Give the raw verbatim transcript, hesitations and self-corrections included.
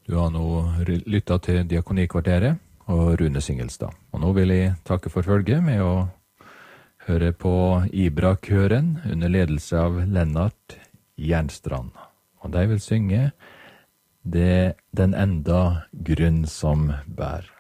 Du har nå lyttet til Diakonikvarteret og Rune Singelstad. Og nå vil jeg takke for følget med å høre på Ibra-køren under ledelse av Lennart Jernstrand. Og de vil synge det, Den enda grunn som bær.